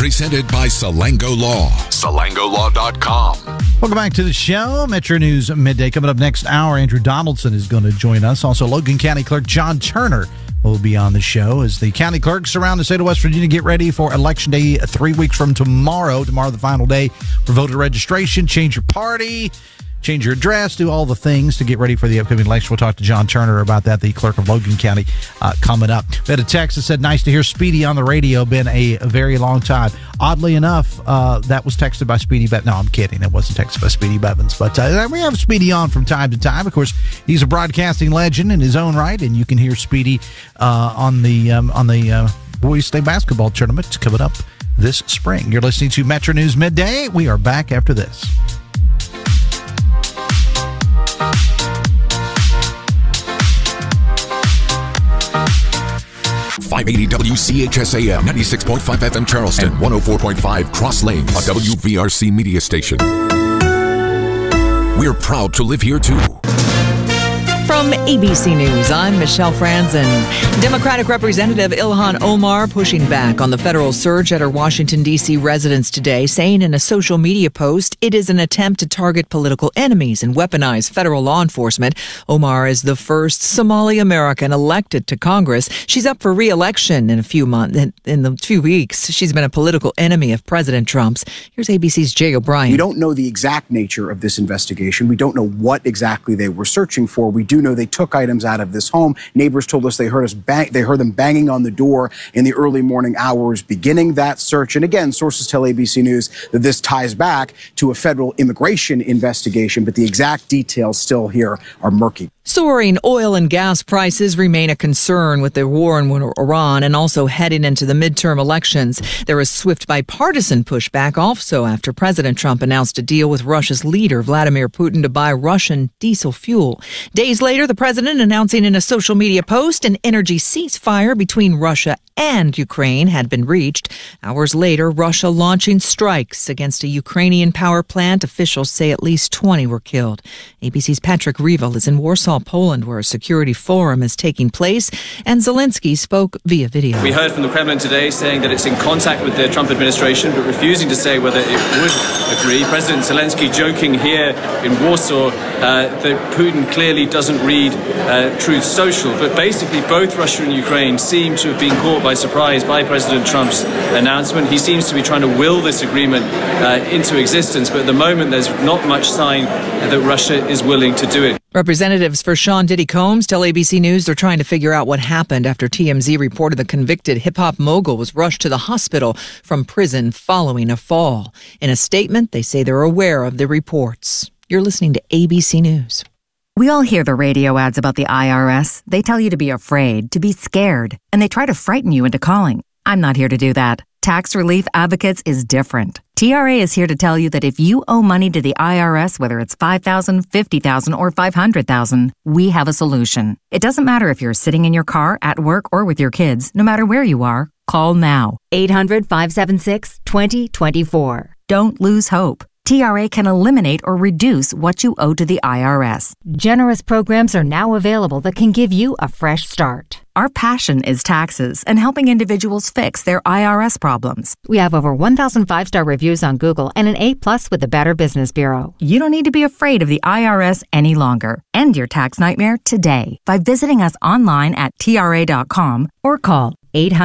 Presented by Salango Law. SalangoLaw.com. Welcome back to the show. Metro News Midday. Coming up next hour, Andrew Donaldson is going to join us. Also, Logan County Clerk John Turner will be on the show as the county clerks around the state of West Virginia get ready for Election Day 3 weeks from tomorrow. Tomorrow, the final day for voter registration. Change your party, change your address, do all the things to get ready for the upcoming election. We'll talk to John Turner about that, the clerk of Logan County, coming up. We had a text that said, nice to hear Speedy on the radio. Been a very long time. Oddly enough, that was texted by Speedy Bevins. No, I'm kidding. It wasn't texted by Speedy Bevins. But we have Speedy on from time to time. Of course, he's a broadcasting legend in his own right, and you can hear Speedy on the Boys State Basketball Tournament coming up this spring. You're listening to Metro News Midday. We are back after this. 580 WCHS-AM, 96.5 FM Charleston, 104.5 Cross Lanes, a WVRC media station. We're proud to live here, too. From ABC News, I'm Michelle Franzen. Democratic Representative Ilhan Omar pushing back on the federal search at her Washington, D.C. residence today, saying in a social media post it is an attempt to target political enemies and weaponize federal law enforcement. Omar is the first Somali American elected to Congress. She's up for re-election in a few months. In the few weeks, she's been a political enemy of President Trump's. Here's ABC's Jay O'Brien. We don't know the exact nature of this investigation. We don't know what exactly they were searching for. We do know they took items out of this home. Neighbors told us they heard them banging on the door in the early morning hours beginning that search. And again, sources tell ABC News that this ties back to a federal immigration investigation, but the exact details still here are murky. Soaring oil and gas prices remain a concern with the war in Iran and also heading into the midterm elections. There is swift bipartisan pushback also after President Trump announced a deal with Russia's leader, Vladimir Putin, to buy Russian diesel fuel. Days later, the president announcing in a social media post an energy ceasefire between Russia and Ukraine had been reached. Hours later, Russia launching strikes against a Ukrainian power plant. Officials say at least 20 were killed. ABC's Patrick Revel is in Warsaw, Poland, where a security forum is taking place, and Zelensky spoke via video. We heard from the Kremlin today saying that it's in contact with the Trump administration, but refusing to say whether it would agree. President Zelensky joking here in Warsaw that Putin clearly doesn't read Truth Social, but basically both Russia and Ukraine seem to have been caught by surprise by President Trump's announcement. He seems to be trying to will this agreement into existence, but at the moment there's not much sign that Russia is willing to do it. Representatives for Sean Diddy Combs tell ABC News they're trying to figure out what happened after TMZ reported the convicted hip-hop mogul was rushed to the hospital from prison following a fall. In a statement, they say they're aware of the reports. You're listening to ABC News. We all hear the radio ads about the IRS. They tell you to be afraid, to be scared, and they try to frighten you into calling. I'm not here to do that. Tax Relief Advocates is different. TRA is here to tell you that if you owe money to the IRS, whether it's $5,000, $50,000, or $500,000, we have a solution. It doesn't matter if you're sitting in your car, at work, or with your kids. No matter where you are, call now. 800-576-2024. Don't lose hope. TRA can eliminate or reduce what you owe to the IRS. Generous programs are now available that can give you a fresh start. Our passion is taxes and helping individuals fix their IRS problems. We have over 1,000 5-star reviews on Google and an A+ with the Better Business Bureau. You don't need to be afraid of the IRS any longer. End your tax nightmare today by visiting us online at TRA.com or call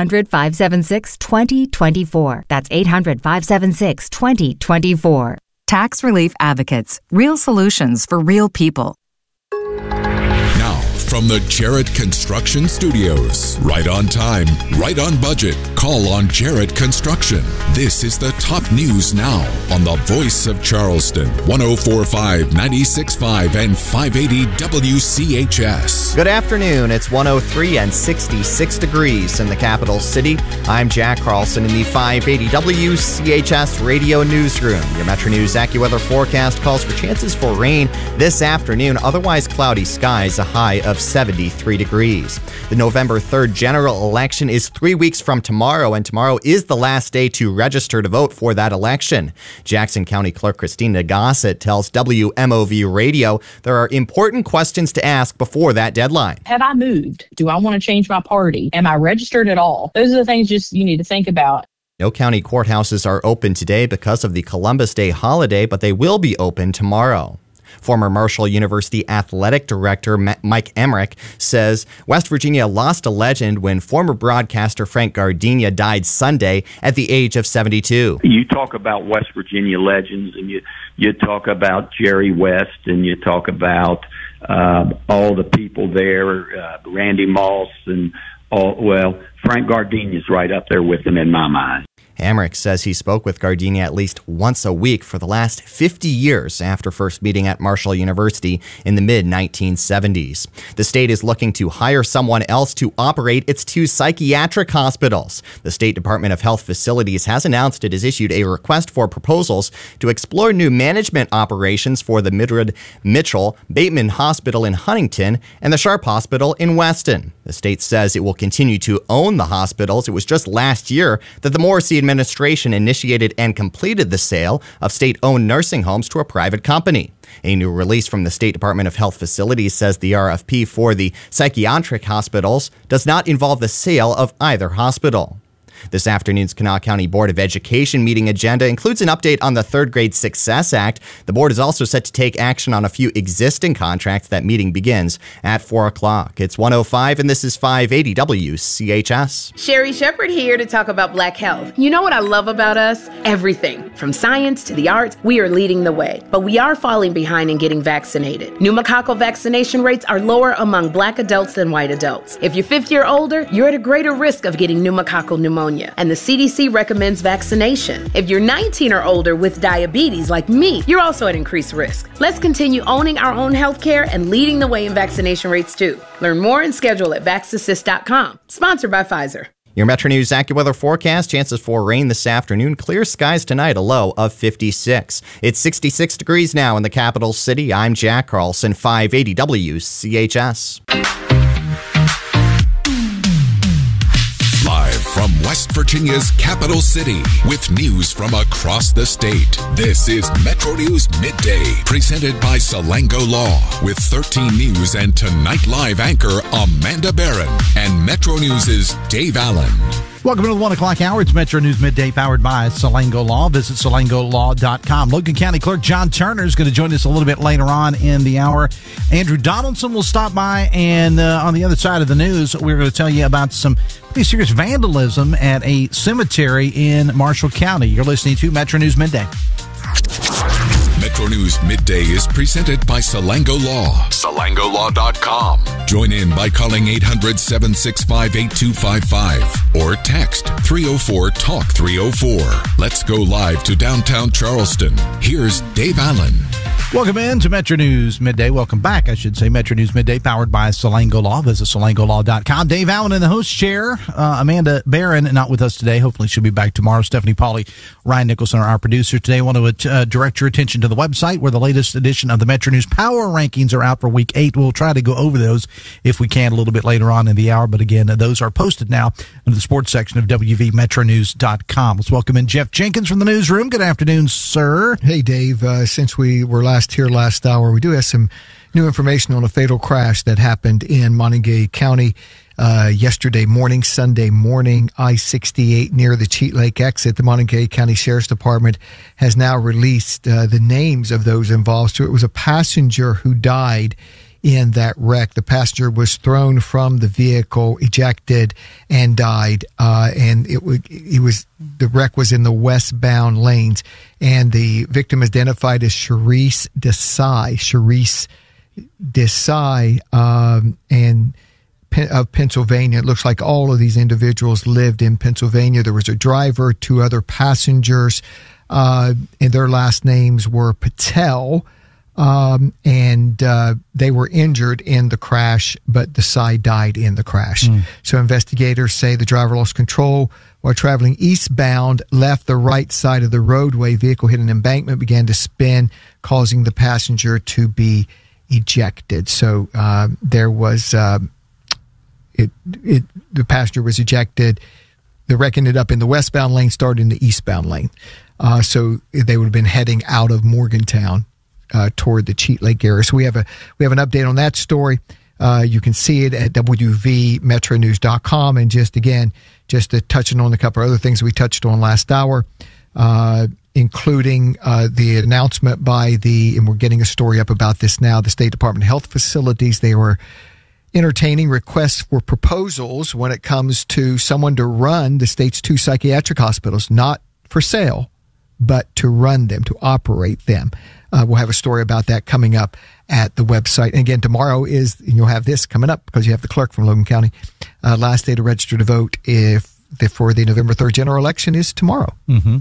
800-576-2024. That's 800-576-2024. Tax Relief Advocates. Real solutions for real people. Now, from the Jarrett Construction Studios. Right on time, right on budget. Call on Jarrett Construction. This is the top news now on the voice of Charleston. 104.5, 96.5, and 580 WCHS. Good afternoon. It's 103 and 66 degrees in the capital city. I'm Jack Carlson in the 580 WCHS radio newsroom. Your Metro News AccuWeather forecast calls for chances for rain this afternoon. Otherwise cloudy skies, a high of 73 degrees. The November 3rd general election is 3 weeks from tomorrow, and tomorrow is the last day to register to vote for that election. Jackson County Clerk Christina Gossett tells WMOV Radio there are important questions to ask before that deadline. Have I moved? Do I want to change my party? Am I registered at all? Those are the things just you need to think about. No county courthouses are open today because of the Columbus Day holiday, but they will be open tomorrow. Former Marshall University athletic director Mike Emmerich says West Virginia lost a legend when former broadcaster Frank Gardenia died Sunday at the age of 72. You talk about West Virginia legends, and you talk about Jerry West, and you talk about all the people there, Randy Moss, and Frank Gardenia's right up there with him in my mind. Emmerich says he spoke with Gardenia at least once a week for the last 50 years after first meeting at Marshall University in the mid-1970s. The state is looking to hire someone else to operate its 2 psychiatric hospitals. The State Department of Health Facilities has announced it has issued a request for proposals to explore new management operations for the Mildred Mitchell Bateman Hospital in Huntington and the Sharp Hospital in Weston. The state says it will continue to own the hospitals. It was just last year that the Morrissey administration initiated and completed the sale of state-owned nursing homes to a private company. A new release from the State Department of Health Facilities says the RFP for the psychiatric hospitals does not involve the sale of either hospital. This afternoon's Kanawha County Board of Education meeting agenda includes an update on the Third Grade Success Act. The board is also set to take action on a few existing contracts. That meeting begins at 4 o'clock. It's 1:05, and this is 580 WCHS. Sherry Shepard here to talk about Black health. You know what I love about us? Everything. From science to the arts, we are leading the way. But we are falling behind in getting vaccinated. Pneumococcal vaccination rates are lower among Black adults than white adults. If you're 50 or older, you're at a greater risk of getting pneumococcal pneumonia. And the CDC recommends vaccination. If you're 19 or older with diabetes like me, you're also at increased risk. Let's continue owning our own health care and leading the way in vaccination rates too. Learn more and schedule at vaxassist.com. Sponsored by Pfizer. Your Metro News AccuWeather forecast, chances for rain this afternoon, clear skies tonight, a low of 56. It's 66 degrees now in the capital city. I'm Jack Carlson, 580 WCHS. Live from West Virginia's capital city with news from across the state. This is Metro News Midday, presented by Salango Law, with 13 News and Tonight Live anchor Amanda Barron and Metro News' Dave Allen. Welcome to the 1 o'clock hour. It's Metro News Midday, powered by Salango Law. Visit salangolaw.com. Logan County Clerk John Turner is going to join us a little bit later on in the hour. Andrew Donaldson will stop by, and on the other side of the news, we're going to tell you about some pretty serious vandalism at a cemetery in Marshall County. You're listening to Metro News Midday. Metro News Midday is presented by Salango Law. SalangoLaw.com. Join in by calling 800-765-8255 or text 304-TALK-304. Let's go live to downtown Charleston. Here's Dave Allen. Welcome in to Metro News Midday. Welcome back, I should say. Metro News Midday, powered by Salango Law. Visit SalangoLaw.com. Dave Allen in the host chair. Amanda Barron not with us today. Hopefully she'll be back tomorrow. Stephanie Pauly, Ryan Nicholson are our producer today. I want to direct your attention to the website where the latest edition of the Metro News Power Rankings are out for Week 8. We'll try to go over those if we can a little bit later on in the hour. But again, those are posted now in the sports section of WVMetroNews.com. Let's welcome in Jeff Jenkins from the newsroom. Good afternoon, sir. Hey, Dave. Since we were here last hour, we do have some new information on a fatal crash that happened in Montague County yesterday morning, Sunday morning, I-68 near the Cheat Lake exit. The Montague County Sheriff's Department has now released the names of those involved. So it was a passenger who died in that wreck. The passenger was thrown from the vehicle, ejected, and died. And the wreck was in the westbound lanes. And the victim identified as Sharice Desai, and of Pennsylvania. It looks like all of these individuals lived in Pennsylvania. There was a driver, 2 other passengers, and their last names were Patel. And they were injured in the crash, but Desai died in the crash. So investigators say the driver lost control while traveling eastbound, left the right side of the roadway. Vehicle hit an embankment, began to spin, causing the passenger to be ejected. So there was the passenger was ejected. The wreck ended up in the westbound lane, started in the eastbound lane. So they would have been heading out of Morgantown toward the Cheat Lake area. So we have an update on that story. You can see it at WVMetroNews.com. And just again, just touching on a couple of other things we touched on last hour, including the announcement by and we're getting a story up about this now, the State Department of Health facilities. They were entertaining requests for proposals when it comes to someone to run the state's 2 psychiatric hospitals, not for sale, but to run them, to operate them. We'll have a story about that coming up at the website. And again, tomorrow you'll have this coming up because you have the clerk from Logan County. Last day to register to vote for the November 3rd general election is tomorrow. Mm-hmm.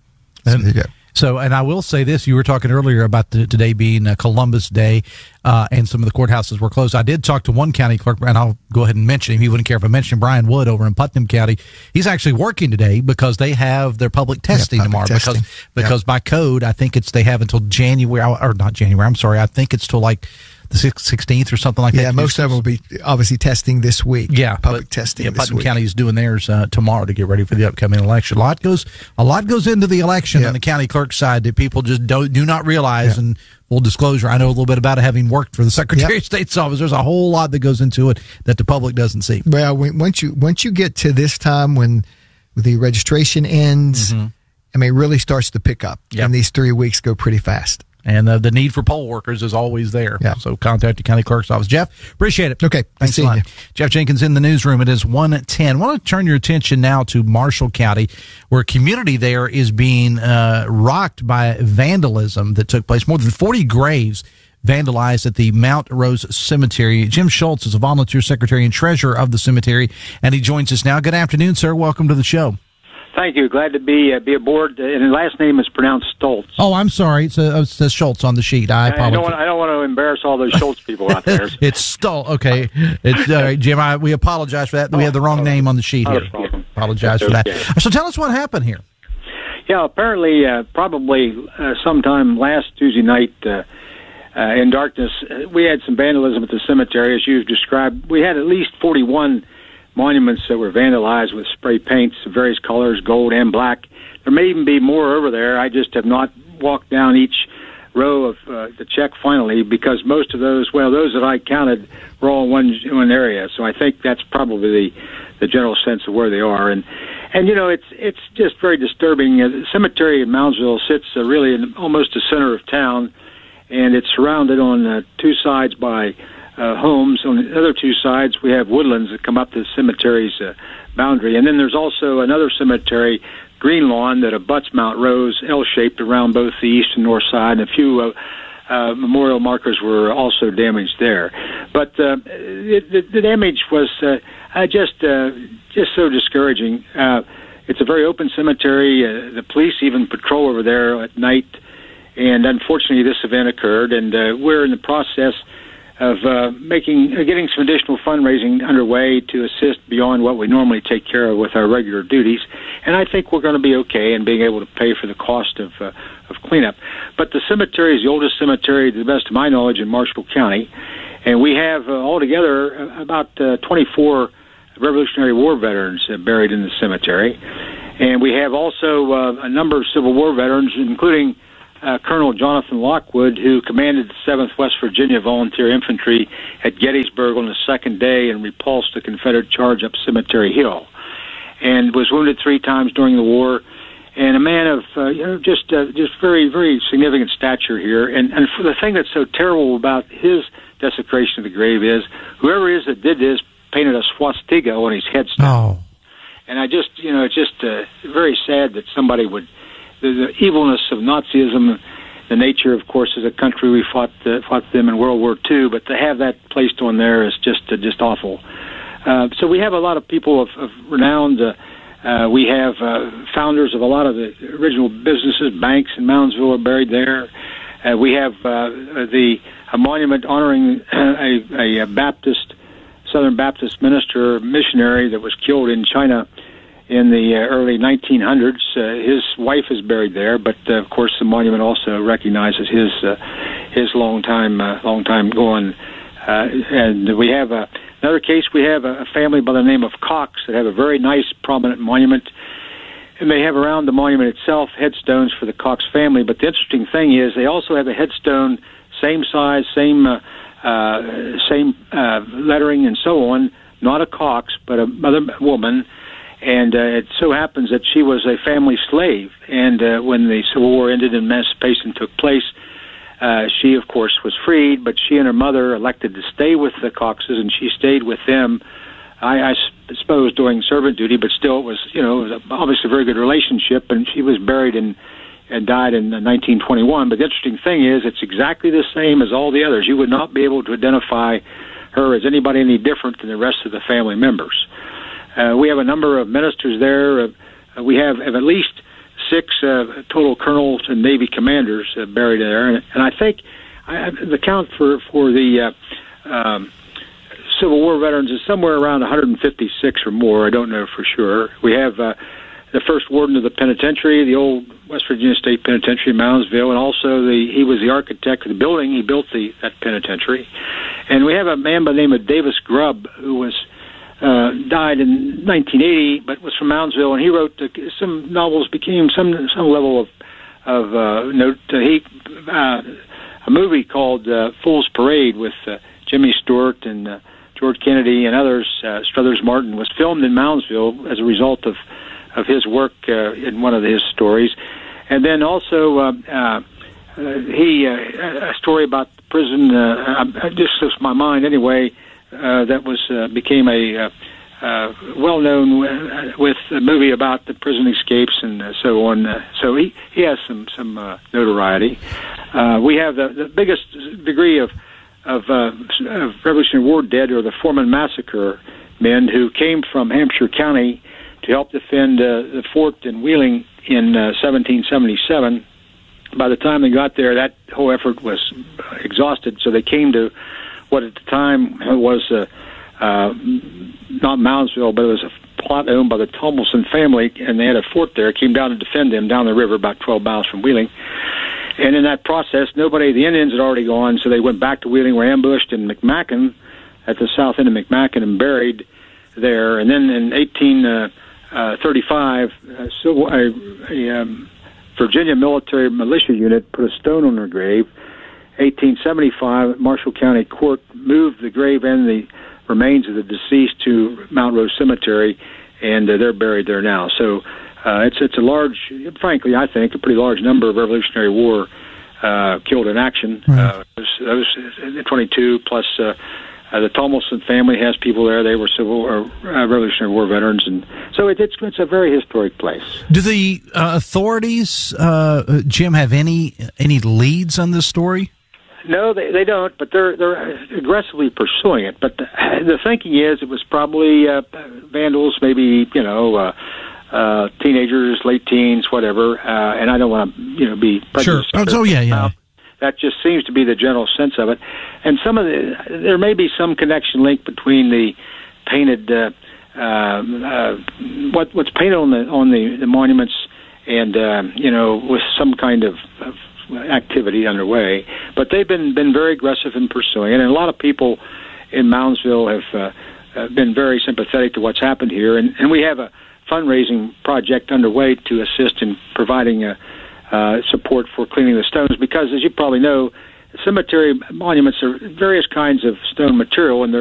So there you go. So, and I will say this, you were talking earlier about today being Columbus Day, and some of the courthouses were closed. I did talk to one county clerk, and I'll go ahead and mention him. He wouldn't care if I mentioned Brian Wood over in Putnam County. He's actually working today because they have their public testing tomorrow. Because by code, I think they have until January, or not January, I'm sorry, I think it's till like the 16th or something like that. Yeah, most of them will be obviously testing this week. Yeah, public testing. Yeah, Putnam County is doing theirs tomorrow to get ready for the upcoming election. A lot goes into the election on the county clerk side that people just do not realize. And full disclosure, I know a little bit about it, having worked for the Secretary of State's office. There's a whole lot that goes into it that the public doesn't see. Well, once you get to this time when the registration ends, I mean, it really starts to pick up, and these 3 weeks go pretty fast. And the need for poll workers is always there. Yeah. So contact the county clerk's office. Jeff, appreciate it. Okay. Thanks a lot. Jeff Jenkins in the newsroom. It is 1:10. I want to turn your attention now to Marshall County, where a community there is being rocked by vandalism that took place. More than 40 graves vandalized at the Mount Rose Cemetery. Jim Schultz is a volunteer secretary and treasurer of the cemetery, and he joins us now. Good afternoon, sir. Welcome to the show. Thank you. Glad to be aboard. And his last name is pronounced Stoltz. Oh, I'm sorry. It says Schultz on the sheet. I apologize. I don't want to embarrass all those Schultz people out there. It's Stoltz. Okay. It's Jim. We apologize for that. We have the wrong name on the sheet here. Apologize for that. So tell us what happened here. Yeah, apparently, probably sometime last Tuesday night in darkness, we had some vandalism at the cemetery, as you've described. We had at least 41 monuments that were vandalized with spray paints of various colors, gold and black. There may even be more over there. I just have not walked down each row of the check finally, because most of those that I counted were all in one area. So I think that's probably the general sense of where they are. And you know, it's just very disturbing. The cemetery in Moundsville sits really in almost the center of town, and it's surrounded on 2 sides by homes. On the other 2 sides, we have woodlands that come up to the cemetery's boundary. And then there's also another cemetery, Green Lawn, that abuts Mount Rose, L-shaped around both the east and north side. And a few memorial markers were also damaged there. But the damage was just so discouraging. It's a very open cemetery. The police even patrol over there at night. And unfortunately, this event occurred, and we're in the process of getting some additional fundraising underway to assist beyond what we normally take care of with our regular duties. And I think we're going to be okay in being able to pay for the cost of cleanup. But the cemetery is the oldest cemetery, to the best of my knowledge, in Marshall County. And we have altogether about 24 Revolutionary War veterans buried in the cemetery. And we have also a number of Civil War veterans, including Colonel Jonathan Lockwood, who commanded the 7th West Virginia Volunteer Infantry at Gettysburg on the second day and repulsed the Confederate charge up Cemetery Hill, and was wounded 3 times during the war, and a man of just very, very significant stature here. And for the thing that's so terrible about his desecration of the grave is whoever it is that did this painted a swastika on his headstone. Oh. And it's just very sad that somebody would. The evilness of Nazism, the nature, of course, as a country we fought them in World War II, but to have that placed on there is just awful. So we have a lot of people of renown. We have founders of a lot of the original businesses, banks in Moundsville are buried there. We have a monument honoring a Southern Baptist missionary that was killed in China in the early 1900s. His wife is buried there, but of course the monument also recognizes his long time going. And we have another case. We have a family by the name of Cox that have a very nice, prominent monument, and they have around the monument itself headstones for the Cox family. But the interesting thing is they also have a headstone, same size, same lettering, and so on. Not a Cox, but a woman. And it so happens that she was a family slave. And when the Civil War ended and emancipation took place, she, of course, was freed, but she and her mother elected to stay with the Coxes, and she stayed with them, I suppose, doing servant duty, but still it was obviously a very good relationship, and she was buried and died in 1921. But the interesting thing is it's exactly the same as all the others. You would not be able to identify her as anybody any different than the rest of the family members. We have a number of ministers there. We have at least 6 total colonels and Navy commanders buried there, and I think the count for the Civil War veterans is somewhere around 156 or more. I don't know for sure. We have the first warden of the penitentiary, the old West Virginia State Penitentiary in Moundsville, and also he was the architect of the building. He built that penitentiary. And we have a man by the name of Davis Grubb who was died in 1980, but was from Moundsville, and he wrote some novels, became some level of note. A movie called Fool's Parade with Jimmy Stewart and George Kennedy and others, Struthers Martin, was filmed in Moundsville as a result of his work in one of his stories. And then also a story about the prison, just slips my mind anyway, that was became a well-known with a movie about the prison escapes and so on. So he has some notoriety. We have the biggest degree of Revolutionary War dead are the Foreman Massacre men who came from Hampshire County to help defend the fort in Wheeling in 1777. By the time they got there, that whole effort was exhausted, so they came to what at the time was not Moundsville, but it was a plot owned by the Tomlinson family, and they had a fort there. Came down to defend them down the river about 12 miles from Wheeling. And in that process, the Indians had already gone, so they went back to Wheeling, were ambushed in McMacken, at the south end of McMacken, and buried there. And then in 1835, a Virginia military militia unit put a stone on her grave. 1875, Marshall County Court moved the grave and the remains of the deceased to Mount Rose Cemetery, and they're buried there now. So it's a large, frankly, I think, a pretty large number of Revolutionary War killed in action. Right. Those 22 plus the Tomlinson family has people there. They were Revolutionary War veterans, and so it's a very historic place. Do the authorities, Jim, have any leads on this story? No, they don't, but they're aggressively pursuing it. But the thinking is it was probably vandals, maybe teenagers, late teens, whatever. And I don't want to be prejudiced. Sure. Oh, yeah. That just seems to be the general sense of it. And there may be some connection link between the painted what's painted on the monuments and with some kind of activity underway, but they've been very aggressive in pursuing it, and a lot of people in Moundsville have been very sympathetic to what's happened here, and we have a fundraising project underway to assist in providing support for cleaning the stones, because as you probably know, cemetery monuments are various kinds of stone material, and